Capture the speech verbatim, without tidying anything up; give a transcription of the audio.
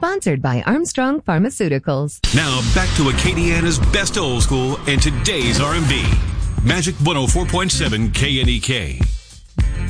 Sponsored by Armstrong Pharmaceuticals. Now back to Acadiana's best old school and today's R and B. Magic one oh four point seven K N E K.